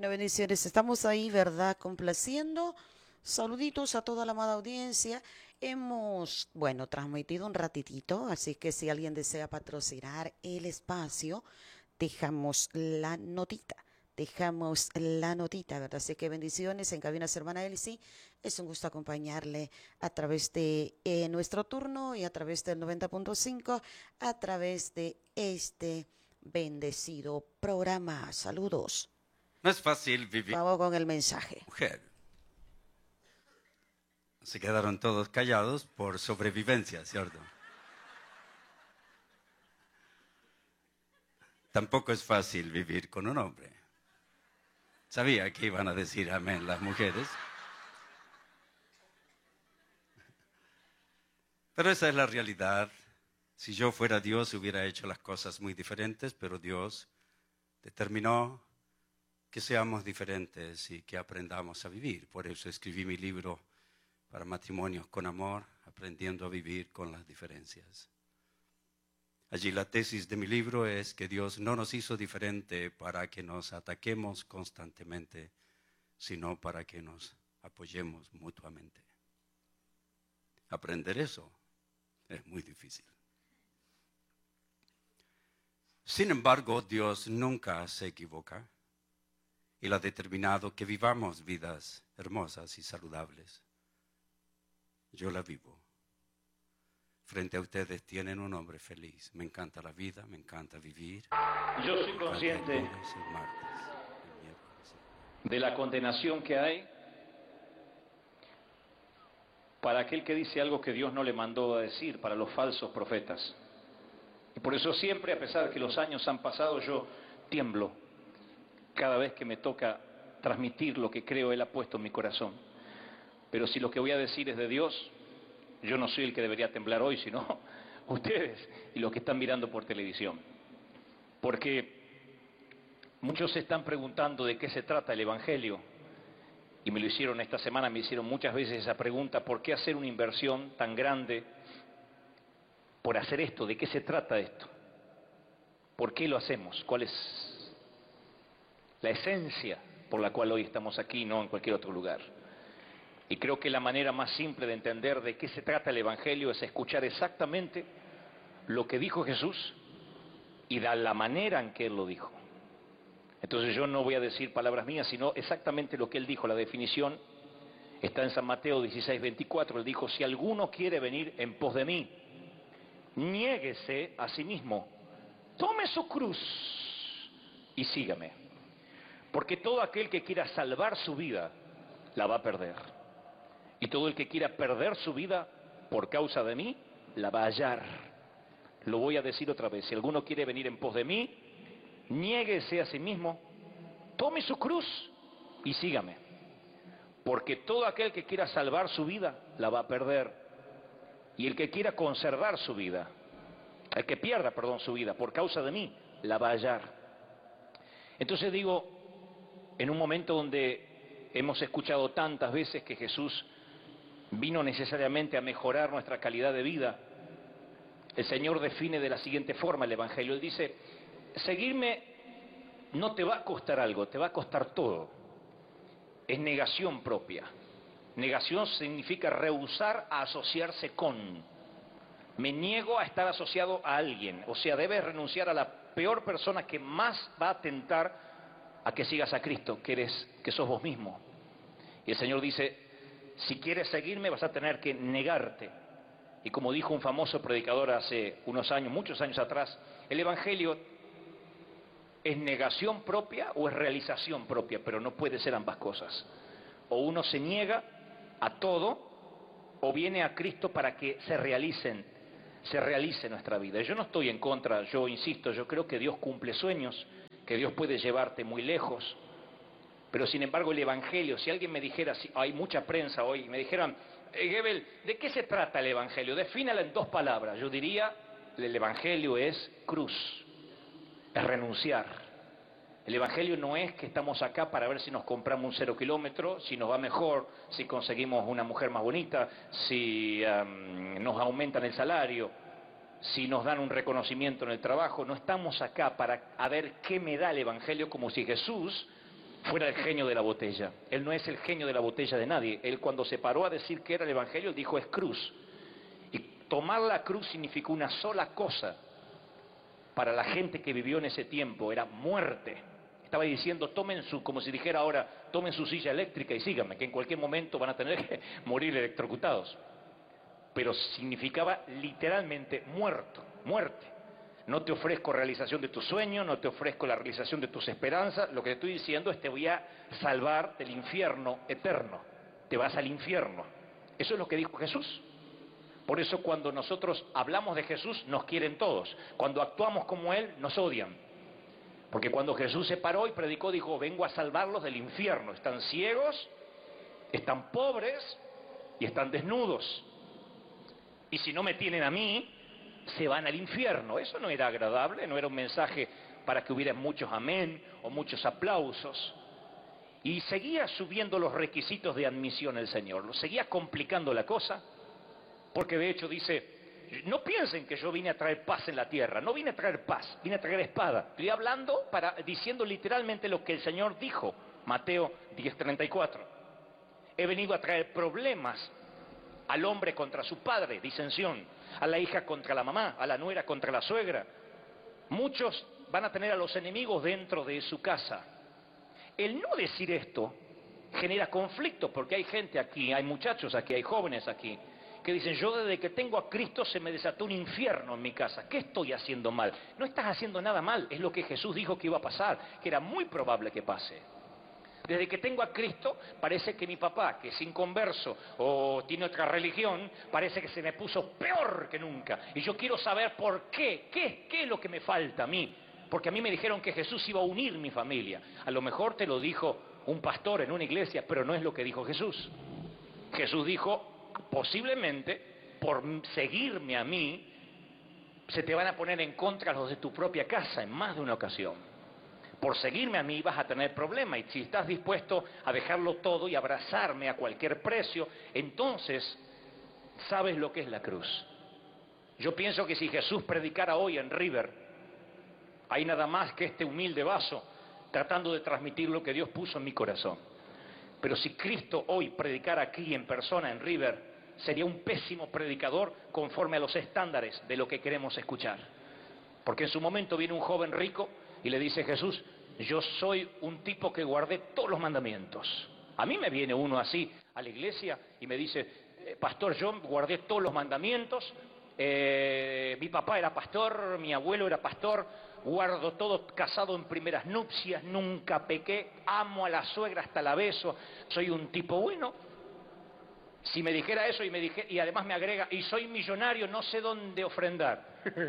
Bueno, bendiciones. Estamos ahí, ¿verdad? Complaciendo. Saluditos a toda la amada audiencia. Hemos, bueno, transmitido un ratitito, así que si alguien desea patrocinar el espacio, dejamos la notita. Dejamos la notita, ¿verdad? Así que bendiciones en Cabinas Hermana Elsie. Es un gusto acompañarle a través de nuestro turno y a través del 90.5, a través de este bendecido programa. Saludos. No es fácil vivir, Vamos con el mensaje. mujer. Se quedaron todos callados por sobrevivencia, ¿cierto? Tampoco es fácil vivir con un hombre. Sabía que iban a decir amén las mujeres. Pero esa es la realidad. Si yo fuera Dios hubiera hecho las cosas muy diferentes, pero Dios determinó que seamos diferentes y que aprendamos a vivir. Por eso escribí mi libro para matrimonios con amor, aprendiendo a vivir con las diferencias. Allí la tesis de mi libro es que Dios no nos hizo diferente para que nos ataquemos constantemente, sino para que nos apoyemos mutuamente. Aprender eso es muy difícil. Sin embargo, Dios nunca se equivoca. Él ha determinado que vivamos vidas hermosas y saludables. Yo la vivo. Frente a ustedes tienen un hombre feliz. Me encanta la vida, me encanta vivir. Yo soy consciente El lunes, el martes, el miércoles. de la condenación que hay para aquel que dice algo que Dios no le mandó a decir, para los falsos profetas. Y por eso siempre, a pesar de que los años han pasado, yo tiemblo cada vez que me toca transmitir lo que creo Él ha puesto en mi corazón. Pero si lo que voy a decir es de Dios, yo no soy el que debería temblar hoy, sino ustedes y los que están mirando por televisión. Porque muchos se están preguntando de qué se trata el Evangelio. Y me lo hicieron esta semana, me hicieron muchas veces esa pregunta: ¿por qué hacer una inversión tan grande por hacer esto? ¿De qué se trata esto? ¿Por qué lo hacemos? ¿Cuál es la esencia por la cual hoy estamos aquí, no en cualquier otro lugar? Y creo que la manera más simple de entender de qué se trata el Evangelio es escuchar exactamente lo que dijo Jesús y de la manera en que Él lo dijo. Entonces yo no voy a decir palabras mías, sino exactamente lo que Él dijo. La definición está en San Mateo 16:24. Él dijo: si alguno quiere venir en pos de mí, niéguese a sí mismo, tome su cruz y sígame. Porque todo aquel que quiera salvar su vida, la va a perder. Y todo el que quiera perder su vida por causa de mí, la va a hallar. Lo voy a decir otra vez: si alguno quiere venir en pos de mí, niéguese a sí mismo, tome su cruz y sígame. Porque todo aquel que quiera salvar su vida, la va a perder. Y el que quiera conservar su vida, el que pierda, su vida por causa de mí, la va a hallar. Entonces digo, en un momento donde hemos escuchado tantas veces que Jesús vino necesariamente a mejorar nuestra calidad de vida, el Señor define de la siguiente forma el Evangelio. Él dice: seguirme no te va a costar algo, te va a costar todo. Es negación propia. Negación significa rehusar a asociarse con. Me niego a estar asociado a alguien. O sea, debes renunciar a la peor persona que más va a tentar a que sigas a Cristo, que sos vos mismo. Y el Señor dice: si quieres seguirme vas a tener que negarte. Y como dijo un famoso predicador hace unos años, muchos años atrás, el Evangelio ¿es negación propia o es realización propia? Pero no puede ser ambas cosas. O uno se niega a todo, o viene a Cristo para que se realice nuestra vida. Yo no estoy en contra, yo insisto, yo creo que Dios cumple sueños, que Dios puede llevarte muy lejos. Pero sin embargo el Evangelio, si alguien me dijera, si hay mucha prensa hoy, me dijeran: Gebel, ¿de qué se trata el Evangelio? Defínala en 2 palabras. Yo diría: el Evangelio es cruz, es renunciar. El Evangelio no es que estamos acá para ver si nos compramos un 0 kilómetro, si nos va mejor, si conseguimos una mujer más bonita, si nos aumentan el salario, si nos dan un reconocimiento en el trabajo. No estamos acá para ver qué me da el Evangelio, como si Jesús fuera el genio de la botella. Él no es el genio de la botella de nadie. Él cuando se paró a decir que era el Evangelio, él dijo es cruz. Y tomar la cruz significó una sola cosa para la gente que vivió en ese tiempo, era muerte. Estaba diciendo, tomen su, como si dijera ahora, tomen su silla eléctrica y síganme, que en cualquier momento van a tener que morir electrocutados. Pero significaba literalmente muerte. No te ofrezco realización de tus sueños, no te ofrezco la realización de tus esperanzas. Lo que te estoy diciendo es te voy a salvar del infierno eterno. Te vas al infierno. Eso es lo que dijo Jesús. Por eso cuando nosotros hablamos de Jesús nos quieren todos. Cuando actuamos como Él nos odian. Porque cuando Jesús se paró y predicó, dijo, vengo a salvarlos del infierno. Están ciegos, están pobres y están desnudos. Y si no me tienen a mí, se van al infierno. Eso no era agradable, no era un mensaje para que hubiera muchos amén o muchos aplausos. Y seguía subiendo los requisitos de admisión el Señor, lo seguía complicando la cosa, porque de hecho dice, no piensen que yo vine a traer paz en la tierra, no vine a traer paz, vine a traer espada. Estoy hablando, diciendo literalmente lo que el Señor dijo, Mateo 10:34. He venido a traer problemas al hombre contra su padre, disensión, a la hija contra la mamá, a la nuera contra la suegra. Muchos van a tener a los enemigos dentro de su casa. El no decir esto genera conflicto, porque hay gente aquí, hay muchachos aquí, hay jóvenes aquí, que dicen, yo desde que tengo a Cristo se me desató un infierno en mi casa. ¿Qué estoy haciendo mal? No estás haciendo nada mal, es lo que Jesús dijo que iba a pasar, que era muy probable que pase. Desde que tengo a Cristo, parece que mi papá, que es inconverso o tiene otra religión, parece que se me puso peor que nunca. Y yo quiero saber por qué, qué es lo que me falta a mí. Porque a mí me dijeron que Jesús iba a unir mi familia. A lo mejor te lo dijo un pastor en una iglesia, pero no es lo que dijo Jesús. Jesús dijo, posiblemente, por seguirme a mí, se te van a poner en contra los de tu propia casa en más de una ocasión. Por seguirme a mí vas a tener problemas, y si estás dispuesto a dejarlo todo y abrazarme a cualquier precio, entonces sabes lo que es la cruz. Yo pienso que si Jesús predicara hoy en River, hay nada más que este humilde vaso tratando de transmitir lo que Dios puso en mi corazón. Pero si Cristo hoy predicara aquí en persona en River, sería un pésimo predicador conforme a los estándares de lo que queremos escuchar. Porque en su momento viene un joven rico y le dice Jesús, yo soy un tipo que guardé todos los mandamientos. A mí me viene uno así a la iglesia y me dice, pastor, yo guardé todos los mandamientos, mi papá era pastor, mi abuelo era pastor, guardo todo, casado en primeras nupcias, nunca pequé, amo a la suegra, hasta la beso, soy un tipo bueno. Si me dijera eso y además me agrega, y soy millonario, no sé dónde ofrendar.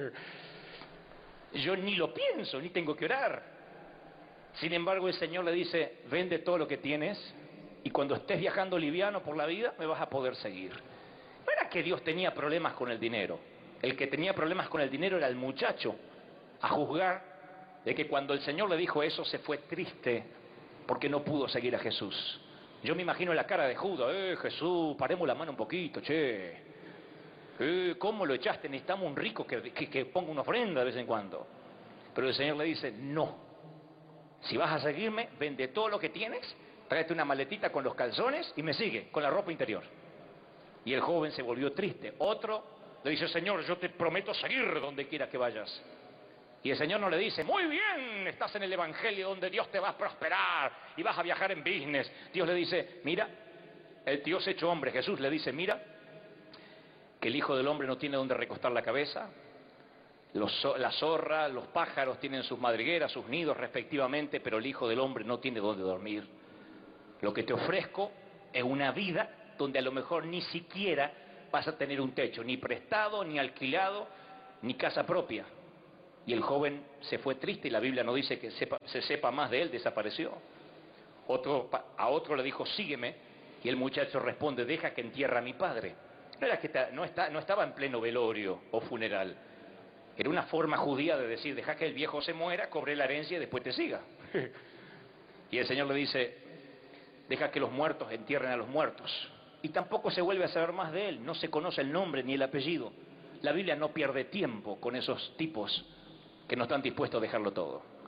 Yo ni lo pienso, ni tengo que orar. Sin embargo, el Señor le dice, vende todo lo que tienes y cuando estés viajando liviano por la vida, me vas a poder seguir. No era que Dios tenía problemas con el dinero. El que tenía problemas con el dinero era el muchacho, a juzgar de que cuando el Señor le dijo eso, se fue triste porque no pudo seguir a Jesús. Yo me imagino la cara de Judas, Jesús, paremos la mano un poquito, che. ¿Cómo lo echaste? Necesitamos un rico que ponga una ofrenda de vez en cuando. Pero el Señor le dice, no. Si vas a seguirme, vende todo lo que tienes, tráete una maletita con los calzones y me sigue, con la ropa interior. Y el joven se volvió triste. Otro le dice, Señor, yo te prometo seguir donde quiera que vayas. Y el Señor no le dice, muy bien, estás en el Evangelio donde Dios te va a prosperar y vas a viajar en business. Dios le dice, mira, el Dios hecho hombre, Jesús le dice, mira, que el Hijo del Hombre no tiene donde recostar la cabeza, la zorra, los pájaros tienen sus madrigueras, sus nidos respectivamente, pero el Hijo del Hombre no tiene donde dormir. Lo que te ofrezco es una vida donde a lo mejor ni siquiera vas a tener un techo, ni prestado, ni alquilado, ni casa propia. Y el joven se fue triste y la Biblia no dice que se sepa más de él, desapareció. A otro le dijo, sígueme, y el muchacho responde, deja que entierre a mi padre. No estaba en pleno velorio o funeral. Era una forma judía de decir, deja que el viejo se muera, cobre la herencia y después te siga. Y el Señor le dice, deja que los muertos entierren a los muertos. Y tampoco se vuelve a saber más de él, no se conoce el nombre ni el apellido. La Biblia no pierde tiempo con esos tipos que no están dispuestos a dejarlo todo.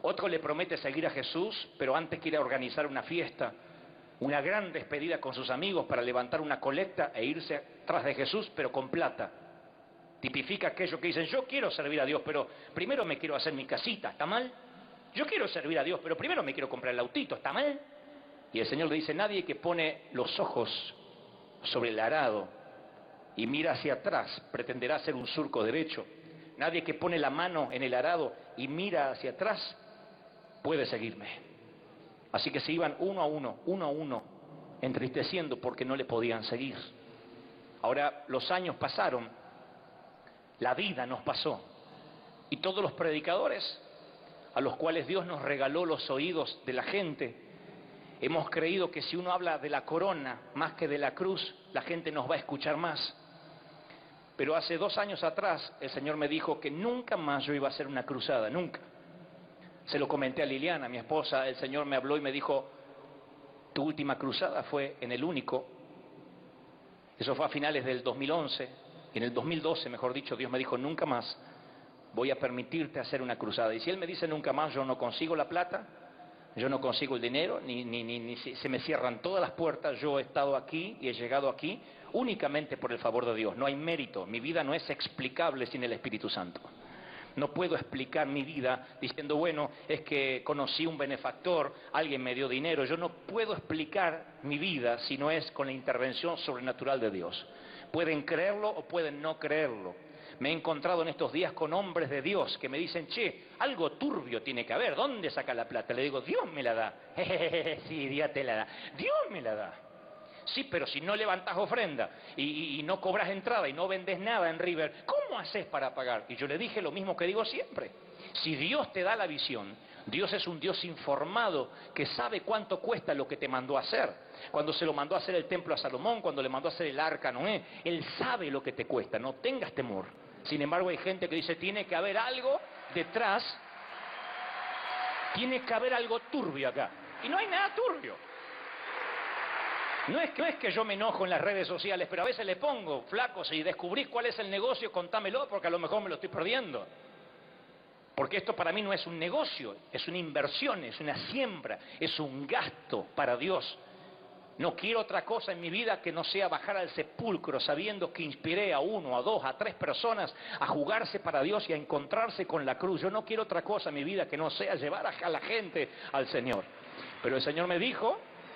Otro le promete seguir a Jesús, pero antes quiere organizar una fiesta, una gran despedida con sus amigos para levantar una colecta e irse tras de Jesús, pero con plata. Tipifica aquello que dicen, yo quiero servir a Dios, pero primero me quiero hacer mi casita, ¿está mal? Yo quiero servir a Dios, pero primero me quiero comprar el autito, ¿está mal? Y el Señor le dice, nadie que pone los ojos sobre el arado y mira hacia atrás pretenderá hacer un surco derecho. Nadie que pone la mano en el arado y mira hacia atrás puede seguirme. Así que se iban uno a uno, entristeciendo porque no le podían seguir. Ahora los años pasaron, la vida nos pasó, y todos los predicadores a los cuales Dios nos regaló los oídos de la gente, hemos creído que si uno habla de la corona más que de la cruz, la gente nos va a escuchar más. Pero hace 2 años atrás el Señor me dijo que nunca más yo iba a hacer una cruzada, nunca. Se lo comenté a Liliana, mi esposa, el Señor me habló y me dijo, tu última cruzada fue en el Único. Eso fue a finales del 2011, y en el 2012, mejor dicho, Dios me dijo, nunca más voy a permitirte hacer una cruzada. Y si Él me dice nunca más, yo no consigo la plata, yo no consigo el dinero, ni se me cierran todas las puertas. Yo he estado aquí y he llegado aquí únicamente por el favor de Dios. No hay mérito, mi vida no es explicable sin el Espíritu Santo. No puedo explicar mi vida diciendo, bueno, es que conocí un benefactor, alguien me dio dinero. Yo no puedo explicar mi vida si no es con la intervención sobrenatural de Dios. Pueden creerlo o pueden no creerlo. Me he encontrado en estos días con hombres de Dios que me dicen, che, algo turbio tiene que haber, ¿dónde saca la plata? Le digo, Dios me la da. Sí, Dios te la da. Dios me la da. Sí, pero si no levantás ofrenda y no cobras entrada y no vendes nada en River, ¿cómo haces para pagar? Y yo le dije lo mismo que digo siempre. Si Dios te da la visión, Dios es un Dios informado que sabe cuánto cuesta lo que te mandó a hacer. Cuando se lo mandó a hacer el templo a Salomón, cuando le mandó a hacer el arca a Noé, Él sabe lo que te cuesta, no tengas temor. Sin embargo, hay gente que dice, tiene que haber algo detrás, tiene que haber algo turbio acá. Y no hay nada turbio. No es que yo me enojo en las redes sociales, pero a veces le pongo, flaco, si descubrís cuál es el negocio, contámelo, porque a lo mejor me lo estoy perdiendo. Porque esto para mí no es un negocio, es una inversión, es una siembra, es un gasto para Dios. No quiero otra cosa en mi vida que no sea bajar al sepulcro sabiendo que inspiré a 1, a 2, a 3 personas a jugarse para Dios y a encontrarse con la cruz. Yo no quiero otra cosa en mi vida que no sea llevar a la gente al Señor. Pero el Señor me dijo,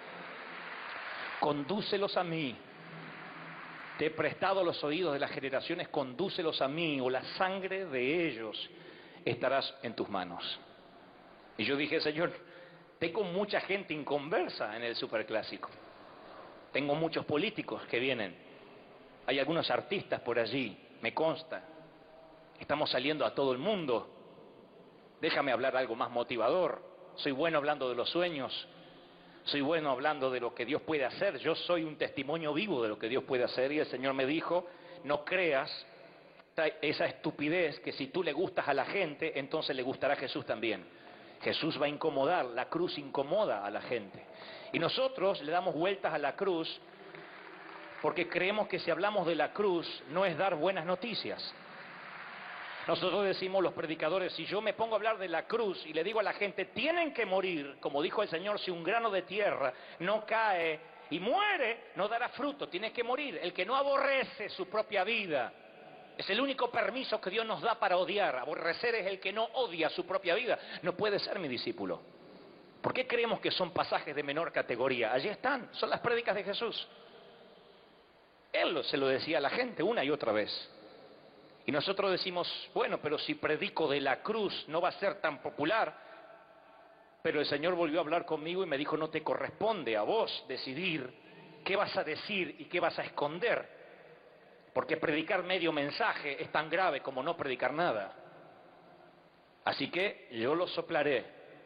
condúcelos a mí. Te he prestado los oídos de las generaciones, condúcelos a mí, o la sangre de ellos estarás en tus manos. Y yo dije, Señor, tengo mucha gente inconversa en el superclásico. Tengo muchos políticos que vienen. Hay algunos artistas por allí, me consta. Estamos saliendo a todo el mundo. Déjame hablar algo más motivador. Soy bueno hablando de los sueños. Soy bueno hablando de lo que Dios puede hacer. Yo soy un testimonio vivo de lo que Dios puede hacer. Y el Señor me dijo, no creas esa estupidez que si tú le gustas a la gente, entonces le gustará a Jesús también. Jesús va a incomodar, la cruz incomoda a la gente. Y nosotros le damos vueltas a la cruz porque creemos que si hablamos de la cruz no es dar buenas noticias. Nosotros decimos los predicadores, si yo me pongo a hablar de la cruz y le digo a la gente, tienen que morir, como dijo el Señor, si un grano de tierra no cae y muere, no dará fruto, tiene que morir. El que no aborrece su propia vida, es el único permiso que Dios nos da para odiar. Aborrecer es el que no odia su propia vida. No puede ser mi discípulo. ¿Por qué creemos que son pasajes de menor categoría? Allí están, son las prédicas de Jesús. Él se lo decía a la gente una y otra vez. Y nosotros decimos, bueno, pero si predico de la cruz no va a ser tan popular. Pero el Señor volvió a hablar conmigo y me dijo, no te corresponde a vos decidir qué vas a decir y qué vas a esconder. Porque predicar medio mensaje es tan grave como no predicar nada. Así que yo lo soplaré